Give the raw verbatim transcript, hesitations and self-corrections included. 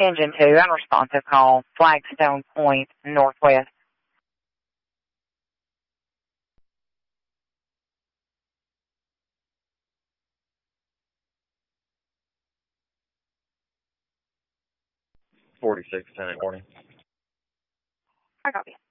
Engine two, unresponsive call, Flagstone Point, Northwest. forty-six, ten, morning. I copy.